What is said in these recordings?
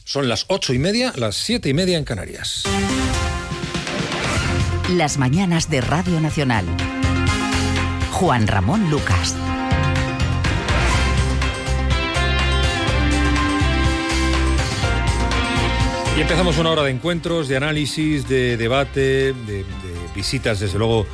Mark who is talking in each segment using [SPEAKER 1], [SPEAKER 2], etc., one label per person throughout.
[SPEAKER 1] Son las 8:30, las 7:30 en Canarias.
[SPEAKER 2] Las mañanas de Radio Nacional. Juan Ramón Lucas.
[SPEAKER 1] Y empezamos una hora de encuentros, de análisis, de debate, de visitas, desde luego,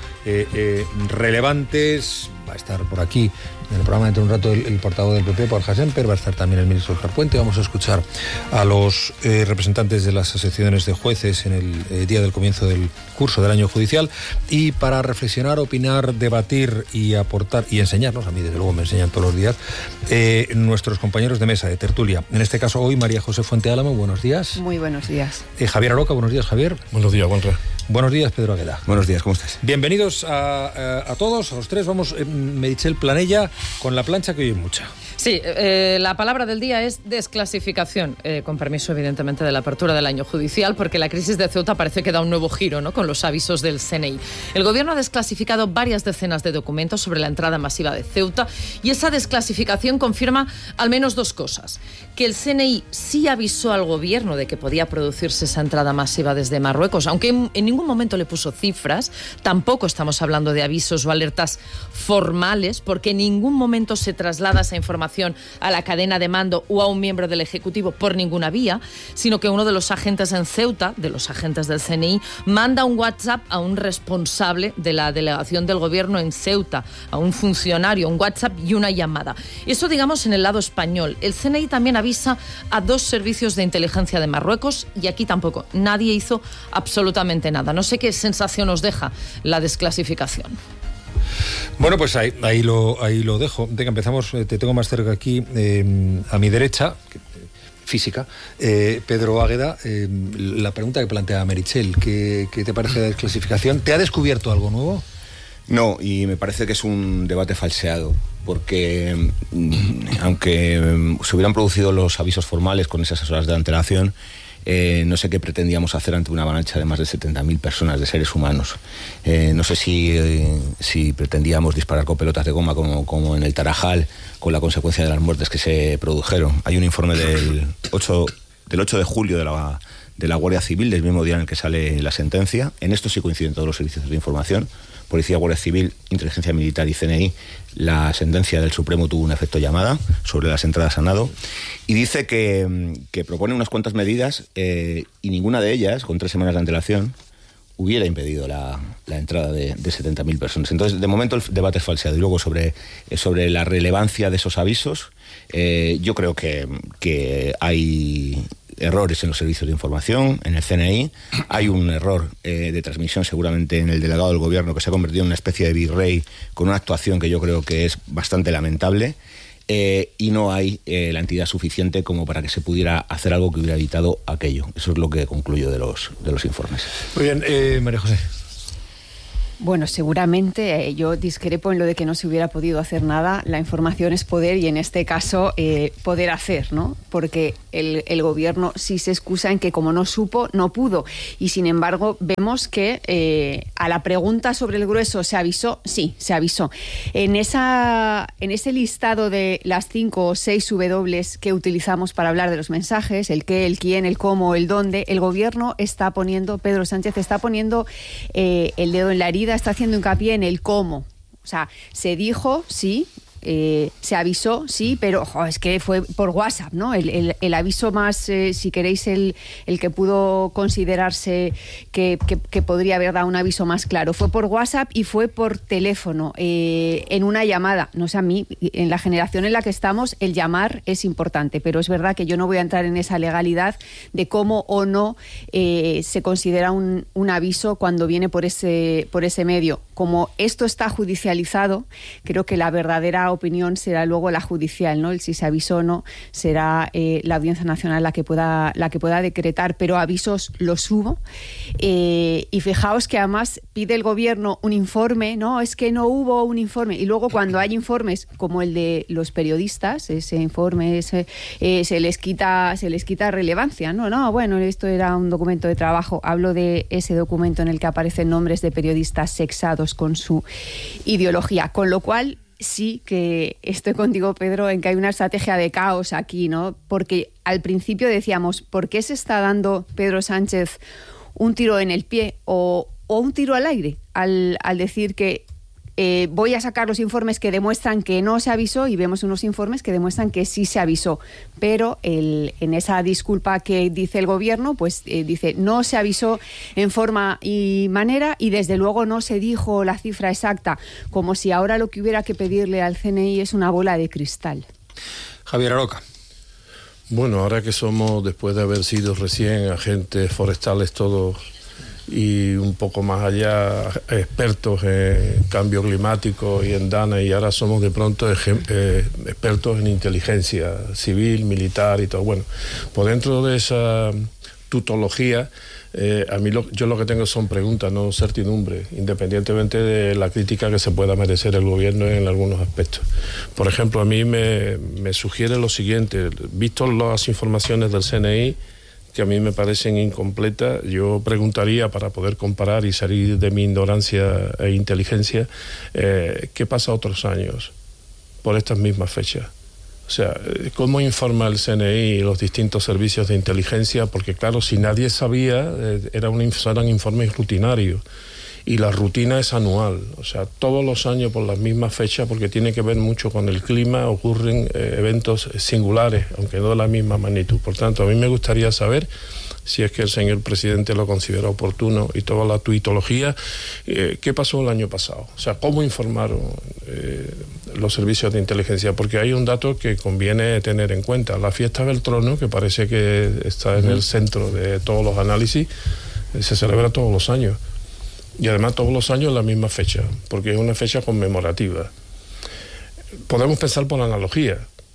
[SPEAKER 1] relevantes. Va a estar por aquí en el programa dentro de un rato el portavoz del PP, Borja Semper, va a estar también el ministro Óscar Puente. Vamos a escuchar a los representantes de las asociaciones de jueces en el día del comienzo del curso del año judicial, y para reflexionar, opinar, debatir y aportar y enseñarnos, a mí desde luego me enseñan todos los días, nuestros compañeros de mesa, de tertulia. En este caso hoy María José Fuente Álamo, buenos días.
[SPEAKER 3] Muy buenos días.
[SPEAKER 1] Javier Aroca, buenos días, Javier.
[SPEAKER 4] Buenos días, Juanra.
[SPEAKER 1] Buenos días, Pedro Agueda.
[SPEAKER 4] Buenos días, ¿cómo estás?
[SPEAKER 1] Bienvenidos a todos, a los tres. Vamos, Meritxell Planella, con la plancha que hoy es mucha.
[SPEAKER 3] Sí, la palabra del día es desclasificación, con permiso evidentemente de la apertura del año judicial, porque la crisis de Ceuta parece que da un nuevo giro, ¿no?, con los avisos del CNI. El gobierno ha desclasificado varias decenas de documentos sobre la entrada masiva de Ceuta, y esa desclasificación confirma al menos dos cosas: que el CNI sí avisó al gobierno de que podía producirse esa entrada masiva desde Marruecos, aunque en ningún momento le puso cifras. Tampoco estamos hablando de avisos o alertas formales, porque en ningún momento se traslada esa información a la cadena de mando o a un miembro del Ejecutivo por ninguna vía, sino que uno de los agentes en Ceuta, de los agentes del CNI, manda un WhatsApp a un responsable de la delegación del gobierno en Ceuta, a un funcionario, un WhatsApp y una llamada. Eso, digamos, en el lado español. El CNI también avisa a dos servicios de inteligencia de Marruecos, y aquí tampoco. Nadie hizo absolutamente nada. No sé qué sensación os deja la desclasificación.
[SPEAKER 1] Bueno, pues ahí lo dejo. Venga, empezamos. Te tengo más cerca aquí, a mi derecha, física, Pedro Águeda. La pregunta que plantea Meritxell, ¿qué te parece la desclasificación? ¿Te ha descubierto algo nuevo?
[SPEAKER 4] No, y me parece que es un debate falseado, porque aunque se hubieran producido los avisos formales con esas horas de antelación, no sé qué pretendíamos hacer ante una avalancha de más de 70.000 personas, de seres humanos. No sé si pretendíamos disparar con pelotas de goma como en el Tarajal, con la consecuencia de las muertes que se produjeron. Hay un informe del 8 de julio de la Guardia Civil, del mismo día en el que sale la sentencia. En esto sí coinciden todos los servicios de información: Policía, Guardia Civil, Inteligencia Militar y CNI. La sentencia del Supremo tuvo un efecto llamada sobre las entradas a nado, y dice que propone unas cuantas medidas, y ninguna de ellas, con 3 semanas de antelación, hubiera impedido la entrada de 70.000 personas. Entonces, de momento el debate es falseado. Y luego sobre la relevancia de esos avisos, yo creo que hay errores en los servicios de información, en el CNI. Hay un error de transmisión seguramente en el delegado del gobierno, que se ha convertido en una especie de virrey con una actuación que yo creo que es bastante lamentable, y no hay la entidad suficiente como para que se pudiera hacer algo que hubiera evitado aquello. Eso es lo que concluyo de los informes.
[SPEAKER 1] Muy bien, María José.
[SPEAKER 3] Bueno, seguramente yo discrepo en lo de que no se hubiera podido hacer nada. La información es poder, y en este caso poder hacer, ¿no? Porque el gobierno sí se excusa en que como no supo, no pudo. Y sin embargo vemos que a la pregunta sobre el grueso, ¿se avisó? Sí, se avisó. En ese listado de las 5 o 6 W que utilizamos para hablar de los mensajes, el qué, el quién, el cómo, el dónde, el gobierno está poniendo, Pedro Sánchez está poniendo el dedo en la herida, está haciendo hincapié en el cómo. O sea, se dijo, sí, se avisó, sí, pero es que fue por WhatsApp, ¿no? El aviso más, si queréis, el que pudo considerarse que podría haber dado un aviso más claro, fue por WhatsApp y fue por teléfono, en una llamada. No sé, a mí, en la generación en la que estamos, el llamar es importante, pero es verdad que yo no voy a entrar en esa legalidad de cómo o no se considera un aviso cuando viene por ese medio. Como esto está judicializado, creo que la verdadera opinión será luego la judicial, ¿no? El si se avisó o no será la Audiencia Nacional la que pueda decretar, pero avisos los hubo. Y fijaos que además pide el gobierno un informe, no, es que no hubo un informe, y luego cuando hay informes como el de los periodistas, ese informe se les quita relevancia, no, bueno, esto era un documento de trabajo. Hablo de ese documento en el que aparecen nombres de periodistas sexados con su ideología, con lo cual sí que estoy contigo, Pedro, en que hay una estrategia de caos aquí, ¿no? Porque al principio decíamos, ¿por qué se está dando Pedro Sánchez un tiro en el pie o un tiro al aire al decir que voy a sacar los informes que demuestran que no se avisó, y vemos unos informes que demuestran que sí se avisó? Pero en esa disculpa que dice el gobierno, pues dice no se avisó en forma y manera, y desde luego no se dijo la cifra exacta, como si ahora lo que hubiera que pedirle al CNI es una bola de cristal.
[SPEAKER 1] Javier Aroca.
[SPEAKER 5] Bueno, ahora que somos, después de haber sido recién agentes forestales todos y un poco más allá expertos en cambio climático y en DANA, y ahora somos de pronto expertos en inteligencia civil, militar y todo. Bueno, por dentro de esa tutología, a mí yo lo que tengo son preguntas, no certidumbre, independientemente de la crítica que se pueda merecer el gobierno en algunos aspectos. Por ejemplo, a mí me sugiere lo siguiente: visto las informaciones del CNI, que a mí me parecen incompletas, yo preguntaría, para poder comparar y salir de mi ignorancia e inteligencia, ¿qué pasa otros años por estas mismas fechas? O sea, ¿cómo informa el CNI y los distintos servicios de inteligencia? Porque claro, si nadie sabía, eran informes rutinarios. Y la rutina es anual, o sea, todos los años por las mismas fechas, porque tiene que ver mucho con el clima, ocurren eventos singulares, aunque no de la misma magnitud. Por tanto, a mí me gustaría saber, si es que el señor presidente lo considera oportuno, y toda la tuitología, ¿qué pasó el año pasado? O sea, ¿cómo informaron los servicios de inteligencia? Porque hay un dato que conviene tener en cuenta. La fiesta del trono, que parece que está en el centro de todos los análisis, se celebra todos los años. Y además todos los años la misma fecha, porque es una fecha conmemorativa. Podemos pensar por analogía,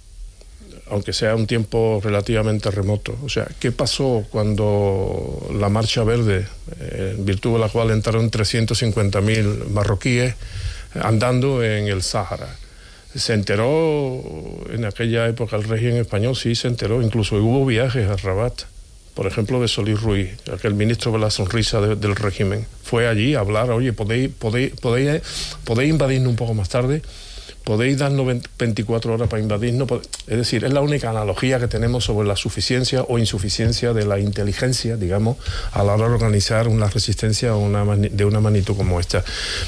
[SPEAKER 5] aunque sea un tiempo relativamente remoto. O sea, ¿qué pasó cuando la Marcha Verde, en virtud de la cual entraron 350.000 marroquíes andando en el Sáhara? Se enteró en aquella época el régimen español, sí se enteró, incluso hubo viajes a Rabat. Por ejemplo, de Solís Ruiz, aquel ministro de la sonrisa del régimen, fue allí a hablar: oye, ¿podéis invadirnos un poco más tarde? ¿Podéis darnos 24 horas para invadirnos? Es decir, es la única analogía que tenemos sobre la suficiencia o insuficiencia de la inteligencia, digamos, a la hora de organizar una resistencia de una magnitud como esta.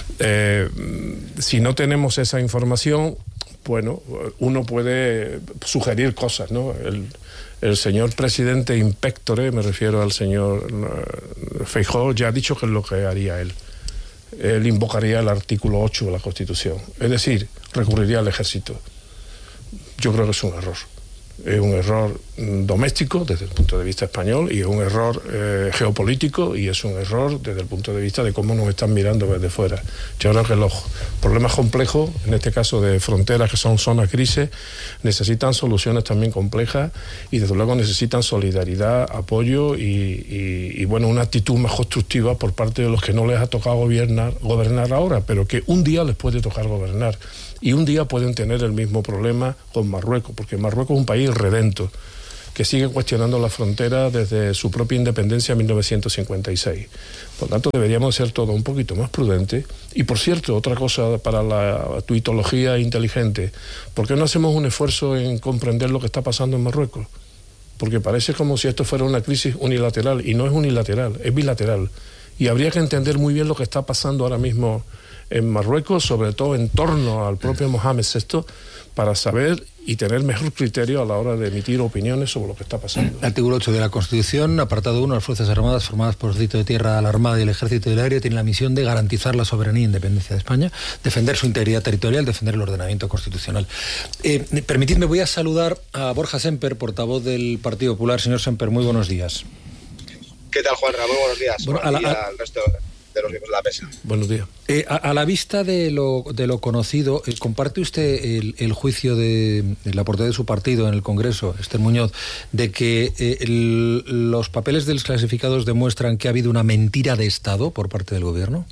[SPEAKER 5] Si no tenemos esa información, bueno, uno puede sugerir cosas, ¿no? El señor presidente in pectore, me refiero al señor Feijóo, ya ha dicho que es lo que haría él. Él invocaría el artículo 8 de la Constitución, es decir, recurriría al ejército. Yo creo que es un error. Es un error doméstico desde el punto de vista español, y es un error geopolítico, y es un error desde el punto de vista de cómo nos están mirando desde fuera. Yo creo que los problemas complejos, en este caso de fronteras, que son zonas grises, necesitan soluciones también complejas, y desde luego necesitan solidaridad, apoyo y bueno, una actitud más constructiva por parte de los que no les ha tocado gobernar ahora, pero que un día les puede tocar gobernar. Y un día pueden tener el mismo problema con Marruecos, porque Marruecos es un país redento, que sigue cuestionando la frontera desde su propia independencia en 1956. Por lo tanto, deberíamos ser todos un poquito más prudentes. Y por cierto, otra cosa para la tuitología inteligente: ¿por qué no hacemos un esfuerzo en comprender lo que está pasando en Marruecos? Porque parece como si esto fuera una crisis unilateral, y no es unilateral, es bilateral. Y habría que entender muy bien lo que está pasando ahora mismo en Marruecos, sobre todo en torno al propio Mohamed VI, para saber y tener mejor criterio a la hora de emitir opiniones sobre lo que está pasando.
[SPEAKER 1] Artículo 8 de la Constitución, apartado 1, las Fuerzas Armadas formadas por el Ejército de Tierra, la Armada y el Ejército del Aire tienen la misión de garantizar la soberanía e independencia de España, defender su integridad territorial, defender el ordenamiento constitucional. Permitidme, voy a saludar a Borja Semper, portavoz del Partido Popular. Señor Semper, muy buenos días.
[SPEAKER 6] ¿Qué tal, Juanra? Muy buenos días.
[SPEAKER 1] Bueno,
[SPEAKER 6] al resto de los miembros de la mesa.
[SPEAKER 5] Buenos días.
[SPEAKER 1] A la vista de lo conocido, ¿comparte usted el juicio de la portavoz de su partido en el Congreso, Esther Muñoz, de que los papeles desclasificados demuestran que ha habido una mentira de Estado por parte del Gobierno?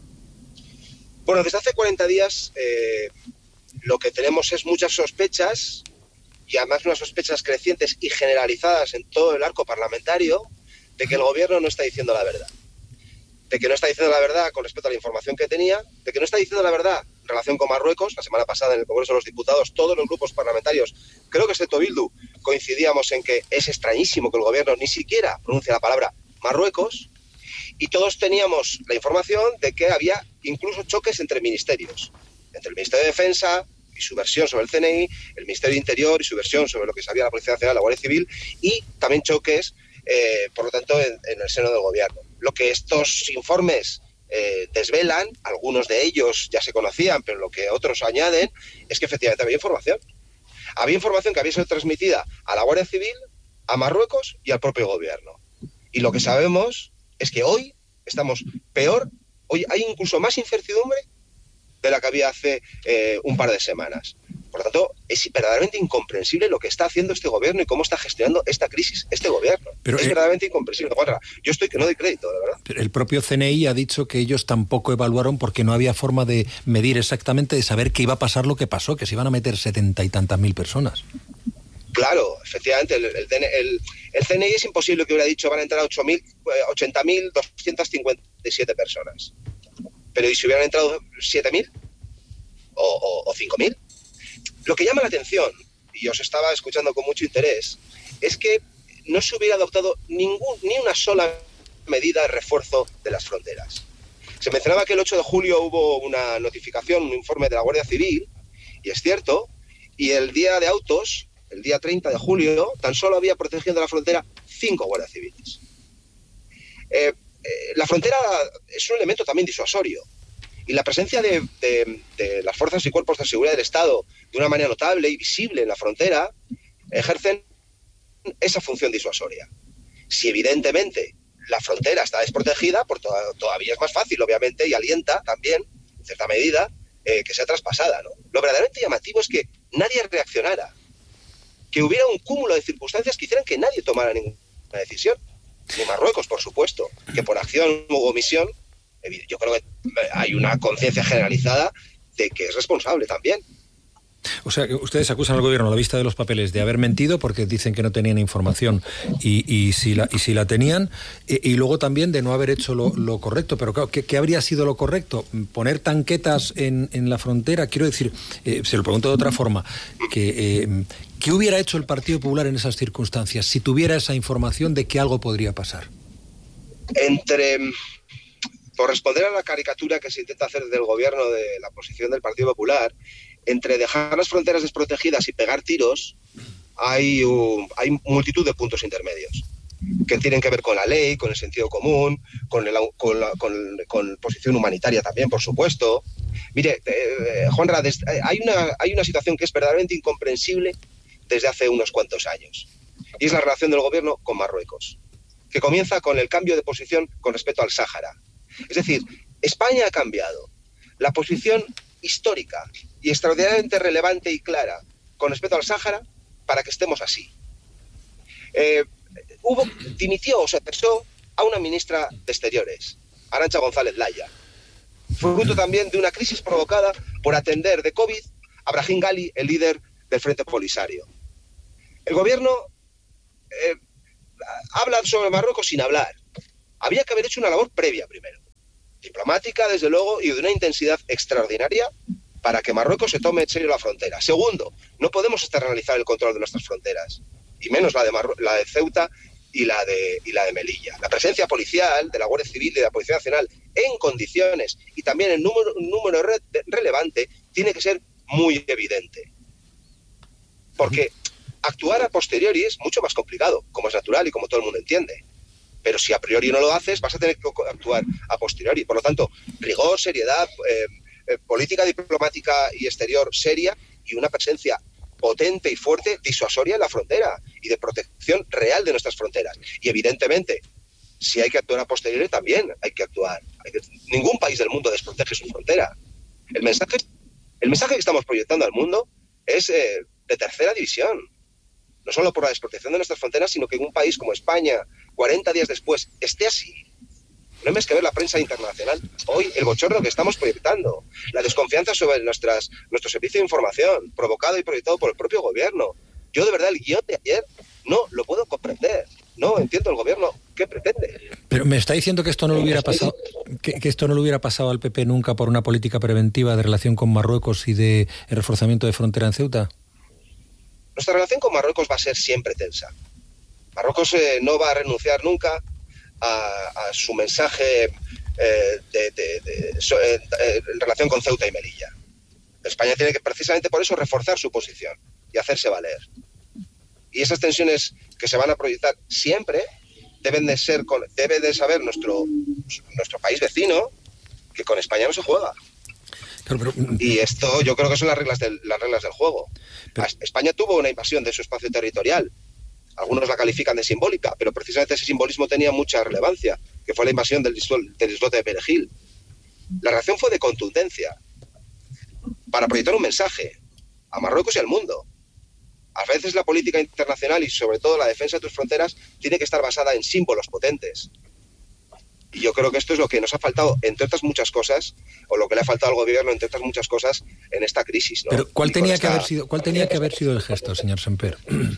[SPEAKER 6] Bueno, desde hace 40 días lo que tenemos es muchas sospechas, y además unas sospechas crecientes y generalizadas en todo el arco parlamentario, de que el Gobierno no está diciendo la verdad. de que no está diciendo la verdad con respecto a la información que tenía, de que no está diciendo la verdad en relación con Marruecos. La semana pasada en el Congreso de los Diputados, todos los grupos parlamentarios, creo que excepto Bildu, coincidíamos en que es extrañísimo que el gobierno ni siquiera pronuncie la palabra Marruecos, y todos teníamos la información de que había incluso choques entre ministerios, entre el Ministerio de Defensa y su versión sobre el CNI, el Ministerio de Interior y su versión sobre lo que sabía la Policía Nacional, la Guardia Civil, y también choques, por lo tanto, en el seno del gobierno. Lo que estos informes desvelan, algunos de ellos ya se conocían, pero lo que otros añaden es que efectivamente había información. Había información que había sido transmitida a la Guardia Civil, a Marruecos y al propio gobierno. Y lo que sabemos es que hoy estamos peor, hoy hay incluso más incertidumbre de la que había hace un par de semanas. Por lo tanto, es verdaderamente incomprensible lo que está haciendo este gobierno y cómo está gestionando esta crisis este gobierno. Pero es verdaderamente incomprensible. Yo estoy que no doy crédito, de verdad.
[SPEAKER 1] Pero el propio CNI ha dicho que ellos tampoco evaluaron porque no había forma de medir exactamente, de saber qué iba a pasar lo que pasó, que se iban a meter 70 y tantas mil personas.
[SPEAKER 6] Claro, efectivamente, el CNI es imposible que hubiera dicho van a entrar 80.257 personas. Pero ¿y si hubieran entrado 7.000 o 5.000? Lo que llama la atención, y os estaba escuchando con mucho interés, es que no se hubiera adoptado ni una sola medida de refuerzo de las fronteras. Se mencionaba que el 8 de julio hubo una notificación, un informe de la Guardia Civil, y es cierto, y el día de autos, el día 30 de julio, tan solo había protegiendo la frontera 5 guardias civiles. La frontera es un elemento también disuasorio, y la presencia de las fuerzas y cuerpos de seguridad del Estado de una manera notable y visible en la frontera ejercen esa función disuasoria. Si evidentemente la frontera está desprotegida, pues todavía es más fácil, obviamente, y alienta también, en cierta medida, que sea traspasada, ¿no? Lo verdaderamente llamativo es que nadie reaccionara, que hubiera un cúmulo de circunstancias que hicieran que nadie tomara ninguna decisión. Ni Marruecos, por supuesto, que por acción u omisión, yo creo que hay una conciencia generalizada de que es responsable también.
[SPEAKER 1] O sea, que ustedes acusan al gobierno a la vista de los papeles de haber mentido porque dicen que no tenían información y si la tenían, y luego también de no haber hecho lo correcto. Pero claro, ¿qué habría sido lo correcto? ¿Poner tanquetas en la frontera? Quiero decir, se lo pregunto de otra forma, ¿qué hubiera hecho el Partido Popular en esas circunstancias si tuviera esa información de que algo podría pasar?
[SPEAKER 6] Por responder a la caricatura que se intenta hacer del gobierno de la posición del Partido Popular, entre dejar las fronteras desprotegidas y pegar tiros, hay multitud de puntos intermedios que tienen que ver con la ley, con el sentido común, con posición humanitaria también, por supuesto. Mire, Juanra, hay una situación que es verdaderamente incomprensible desde hace unos cuantos años, y es la relación del gobierno con Marruecos, que comienza con el cambio de posición con respecto al Sáhara. Es decir, España ha cambiado la posición histórica y extraordinariamente relevante y clara con respecto al Sáhara para que estemos así. Dimitió o se cesó a una ministra de Exteriores, Arantxa González Laya, fruto también de una crisis provocada por atender de COVID a Brahim Ghali, el líder del Frente Polisario. El gobierno habla sobre Marruecos sin hablar. Había que haber hecho una labor previa primero, diplomática desde luego, y de una intensidad extraordinaria para que Marruecos se tome en serio la frontera. Segundo, no podemos externalizar el control de nuestras fronteras, y menos la de Ceuta y la de Melilla. La presencia policial de la Guardia Civil y de la Policía Nacional en condiciones y también en número relevante tiene que ser muy evidente. Porque actuar a posteriori es mucho más complicado, como es natural y como todo el mundo entiende. Pero si a priori no lo haces, vas a tener que actuar a posteriori. Por lo tanto, rigor, seriedad, política diplomática y exterior seria y una presencia potente y fuerte, disuasoria en la frontera y de protección real de nuestras fronteras. Y evidentemente, si hay que actuar a posteriori, también hay que actuar. Ningún país del mundo desprotege su frontera. El mensaje que estamos proyectando al mundo es de tercera división. No solo por la desprotección de nuestras fronteras, sino que en un país como España, 40 días después, esté así. No hay más que ver la prensa internacional. Hoy, el bochorno que estamos proyectando, la desconfianza sobre nuestro servicio de información, provocado y proyectado por el propio gobierno. Yo, de verdad, el guión de ayer no lo puedo comprender. No entiendo el gobierno qué pretende.
[SPEAKER 1] Pero me está diciendo que esto no le hubiera pasado. que esto no le hubiera pasado al PP nunca por una política preventiva de relación con Marruecos y de reforzamiento de frontera en Ceuta?
[SPEAKER 6] Nuestra relación con Marruecos va a ser siempre tensa. Marruecos no va a renunciar nunca a su mensaje en relación con Ceuta y Melilla. España tiene que, precisamente por eso, reforzar su posición y hacerse valer. Y esas tensiones que se van a proyectar siempre debe de saber nuestro país vecino que con España no se juega.
[SPEAKER 1] Pero,
[SPEAKER 6] y esto yo creo que son las reglas del juego. España tuvo una invasión de su espacio territorial. Algunos la califican de simbólica, pero precisamente ese simbolismo tenía mucha relevancia, que fue la invasión del islote de Perejil. La reacción fue de contundencia, para proyectar un mensaje a Marruecos y al mundo. A veces la política internacional y sobre todo la defensa de tus fronteras tiene que estar basada en símbolos potentes. Y yo creo que esto es lo que nos ha faltado, entre otras muchas cosas, o lo que le ha faltado al gobierno, entre otras muchas cosas, en esta crisis, ¿no?
[SPEAKER 1] Pero ¿cuál tenía que haber sido el gesto, señor Semper?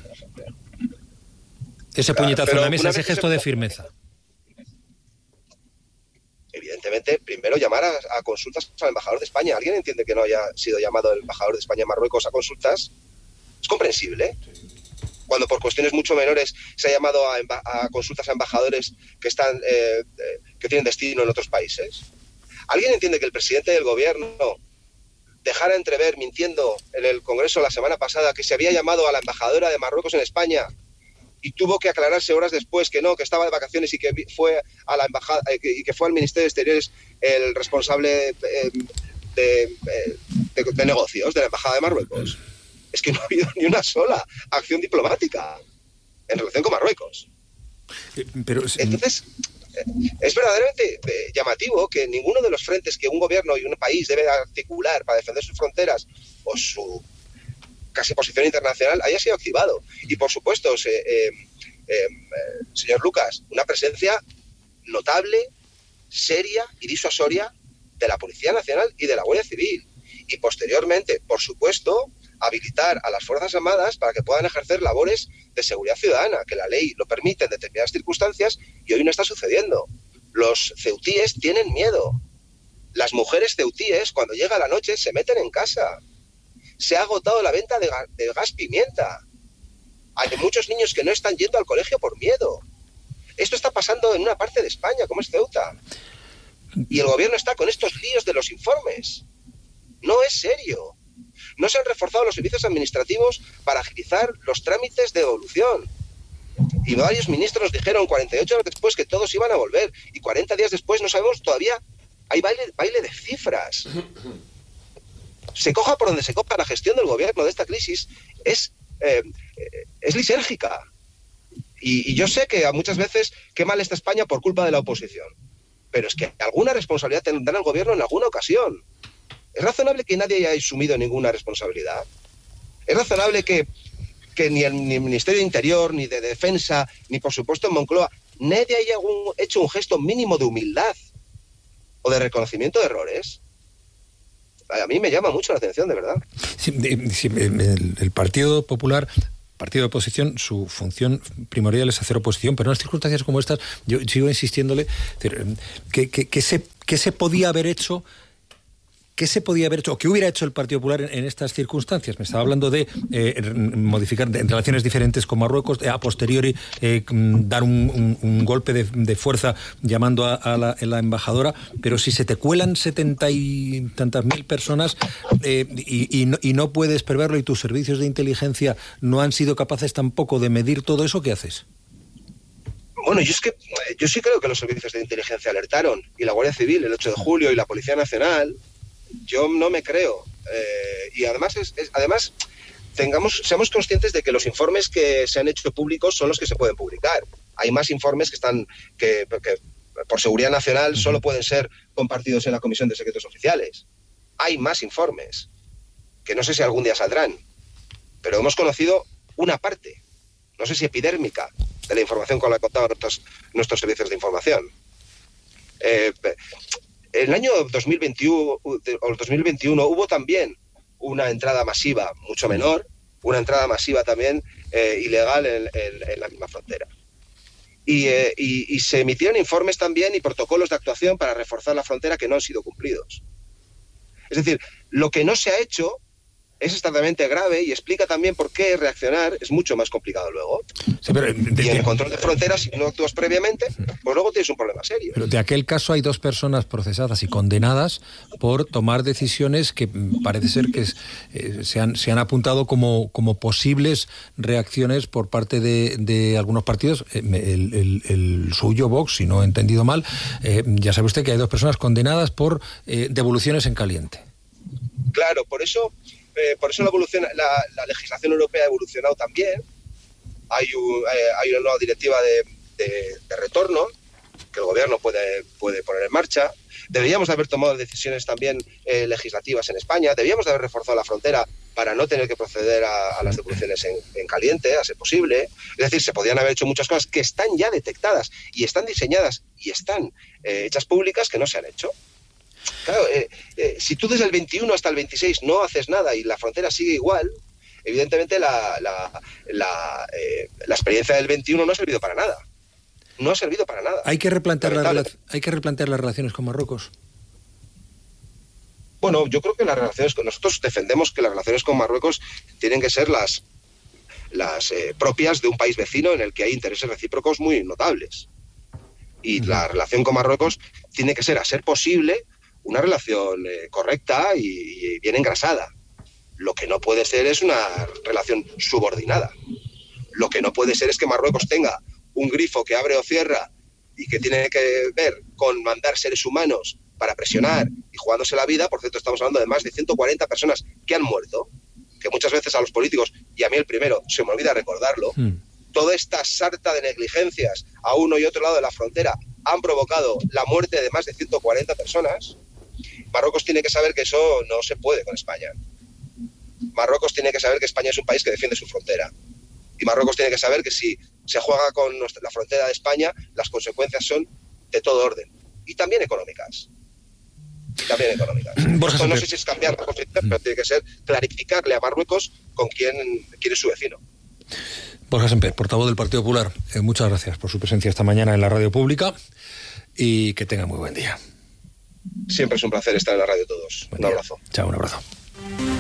[SPEAKER 1] Ese puñetazo en la mesa, ese gesto de firmeza.
[SPEAKER 6] Evidentemente, primero llamar a consultas al embajador de España. ¿Alguien entiende que no haya sido llamado el embajador de España a Marruecos a consultas? Es comprensible. Cuando por cuestiones mucho menores se ha llamado a consultas a embajadores que tienen destino en otros países. ¿Alguien entiende que el presidente del gobierno dejara entrever, mintiendo en el Congreso la semana pasada, que se había llamado a la embajadora de Marruecos en España y tuvo que aclararse horas después que no, que estaba de vacaciones y que fue a la embajada y que fue al Ministerio de Exteriores el responsable de negocios de la embajada de Marruecos? Es que no ha habido ni una sola acción diplomática en relación con Marruecos. Entonces, es verdaderamente llamativo que ninguno de los frentes que un gobierno y un país debe articular para defender sus fronteras o su casi posición internacional haya sido activado. Y por supuesto, señor Lucas, una presencia notable, seria y disuasoria de la Policía Nacional y de la Guardia Civil. Y posteriormente, por supuesto, habilitar a las Fuerzas Armadas para que puedan ejercer labores de seguridad ciudadana, que la ley lo permite en determinadas circunstancias y hoy no está sucediendo. Los ceutíes tienen miedo. Las mujeres ceutíes, cuando llega la noche, se meten en casa. Se ha agotado la venta de gas pimienta. Hay muchos niños que no están yendo al colegio por miedo. Esto está pasando en una parte de España, como es Ceuta. Y el gobierno está con estos líos de los informes. No es serio. No se han reforzado los servicios administrativos para agilizar los trámites de devolución. Y varios ministros dijeron 48 horas después que todos iban a volver. Y 40 días después no sabemos todavía. Hay baile de cifras. Se coja por donde se coja, la gestión del gobierno de esta crisis es lisérgica. Y yo sé que muchas veces qué mal está España por culpa de la oposición. Pero es que alguna responsabilidad tendrá el gobierno en alguna ocasión. ¿Es razonable que nadie haya asumido ninguna responsabilidad? ¿Es razonable que ni el Ministerio de Interior, ni de Defensa, ni por supuesto en Moncloa, nadie haya hecho un gesto mínimo de humildad o de reconocimiento de errores? A mí me llama mucho la atención, de verdad.
[SPEAKER 1] Sí, el Partido Popular, partido de oposición, su función primordial es hacer oposición, pero en unas circunstancias como estas, yo sigo insistiéndole, ¿qué se podía haber hecho? ¿Qué se podía haber hecho o qué hubiera hecho el Partido Popular en estas circunstancias? Me estaba hablando de modificar en relaciones diferentes con Marruecos, a posteriori dar un golpe de fuerza llamando a la embajadora, pero si se te cuelan 70 y tantas mil personas y no puedes preverlo y tus servicios de inteligencia no han sido capaces tampoco de medir todo eso, ¿qué haces?
[SPEAKER 6] Bueno, yo sí creo que los servicios de inteligencia alertaron, y la Guardia Civil el 8 de julio y la Policía Nacional. Yo no me creo. Y además, seamos conscientes de que los informes que se han hecho públicos son los que se pueden publicar. Hay más informes que por seguridad nacional solo pueden ser compartidos en la Comisión de Secretos Oficiales. Hay más informes, que no sé si algún día saldrán, pero hemos conocido una parte, no sé si epidérmica, de la información con la que contaban nuestros servicios de información. En el año 2021 hubo también una entrada masiva, mucho menor, una entrada masiva también ilegal en la misma frontera. y se emitieron informes también y protocolos de actuación para reforzar la frontera que no han sido cumplidos. Es decir, lo que no se ha hecho es extremadamente grave y explica también por qué reaccionar es mucho más complicado luego.
[SPEAKER 1] Sí, pero
[SPEAKER 6] y en el control de fronteras, si no actúas previamente, pues luego tienes un problema serio.
[SPEAKER 1] Pero de aquel caso hay 2 personas procesadas y condenadas por tomar decisiones que parece ser que se han apuntado como posibles reacciones por parte de algunos partidos. El suyo, Vox, si no he entendido mal, ya sabe usted que hay 2 personas condenadas por devoluciones en caliente.
[SPEAKER 6] Claro, por eso la legislación europea ha evolucionado también. Hay una nueva directiva de retorno que el gobierno puede poner en marcha. Deberíamos de haber tomado decisiones también legislativas en España. Debíamos de haber reforzado la frontera para no tener que proceder a las devoluciones en caliente, a ser posible. Es decir, se podían haber hecho muchas cosas que están ya detectadas y están diseñadas y están hechas públicas que no se han hecho. Claro, si tú desde el 21 hasta el 26 no haces nada y la frontera sigue igual, evidentemente la experiencia del 21 no ha servido para nada. No ha servido para nada.
[SPEAKER 1] ¿Hay que replantear las relaciones con Marruecos?
[SPEAKER 6] Bueno, yo creo que nosotros defendemos que las relaciones con Marruecos tienen que ser las propias de un país vecino en el que hay intereses recíprocos muy notables. Y la relación con Marruecos tiene que ser, a ser posible, una relación correcta y bien engrasada. Lo que no puede ser es una relación subordinada. Lo que no puede ser es que Marruecos tenga un grifo que abre o cierra y que tiene que ver con mandar seres humanos para presionar y jugándose la vida. Por cierto, estamos hablando de más de 140 personas que han muerto, que muchas veces a los políticos, y a mí el primero, se me olvida recordarlo. Toda esta sarta de negligencias a uno y otro lado de la frontera han provocado la muerte de más de 140 personas. Marruecos tiene que saber que eso no se puede con España. Marruecos tiene que saber que España es un país que defiende su frontera. Y Marruecos tiene que saber que si se juega con la frontera de España, las consecuencias son de todo orden. Y también económicas. Esto no sé si es cambiar la Constitución, pero tiene que ser clarificarle a Marruecos con quién es su vecino.
[SPEAKER 1] Borja Semper, portavoz del Partido Popular, muchas gracias por su presencia esta mañana en la radio pública y que tenga muy buen día.
[SPEAKER 6] Siempre es un placer estar en la radio todos. Un abrazo.
[SPEAKER 1] Chao, un abrazo.